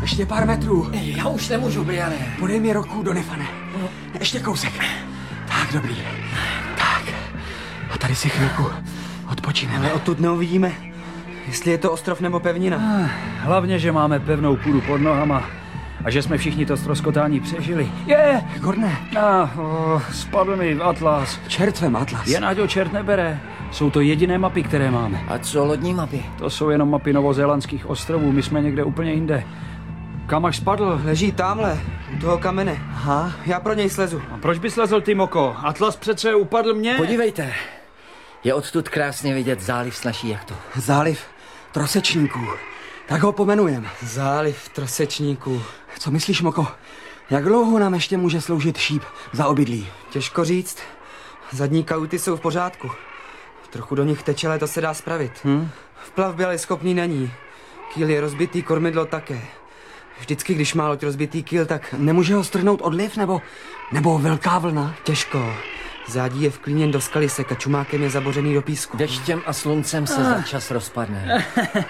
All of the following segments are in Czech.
Ještě pár metrů. Já už nemůžu, Briane. Podej mi ruku do Nefane. Ještě kousek. Tak, dobrý. Tak. A tady si chvilku odpočineme. Ale odtud neuvidíme, jestli je to ostrov nebo pevnina. Hlavně, že máme pevnou půdu pod nohama a že jsme všichni to ztroskotání přežili. Je! Gordone. Spadl mi atlas. Čertvem atlas. Jen ať ho čert nebere. Jsou to jediné mapy, které máme. A co lodní mapy? To jsou jenom mapy novozélandských ostrovů, my jsme někde úplně jinde. Kam až spadl? Leží tamhle, u toho kamene. Aha. Já pro něj slezu. A proč by slezl ty, Moko? Atlas přece upadl mě. Podívejte. Je odtud krásně vidět záliv s naší jachtou. Záliv Trosečníků. Tak ho pomenujem. Záliv Trosečníků. Co myslíš, Moko? Jak dlouho nám ještě může sloužit šíp za obydlí? Těžko říct. Zadní kauty jsou v pořádku. Trochu do nich teče, ale to se dá spravit. V plavbě ale schopný není. Kýl je rozbitý, kormidlo také. Vždycky, když má loď rozbitý kýl, tak Nemůže ho strhnout odliv nebo velká vlna? těžko. Zádí je vklíněn do skalisek a čumákem je zabořený do písku. Deštěm a sluncem se za čas rozpadne.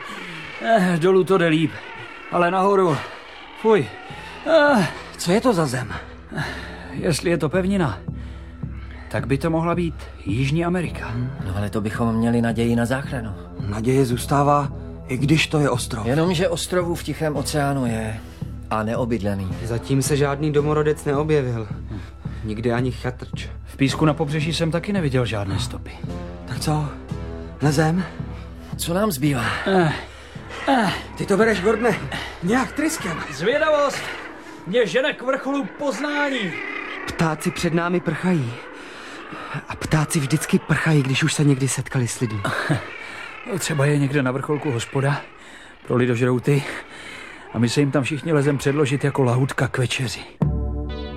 Dolů to jde líp, ale nahoru. Fuj. Co je to za zem? Jestli je to pevnina, tak by to mohla být Jižní Amerika. No ale to bychom měli naději na záchranu. Naděje zůstává, i když to je ostrov. Jenomže ostrovů v Tichém oceánu je a neobydlený. Zatím se žádný domorodec neobjevil. Nikdy ani chatrč. V písku na pobřeží jsem taky neviděl žádné stopy. Tak co? Lezem? Co nám zbývá? Ty to bereš, Gordone, nějak tryskem. Zvědavost mě žene k vrcholu poznání. Ptáci před námi prchají. A ptáci vždycky prchají, když už se někdy setkali s lidmi. Třeba je někde na vrcholku hospoda pro lidožrouty a my se jim tam všichni lezem předložit jako lahutka k večeři.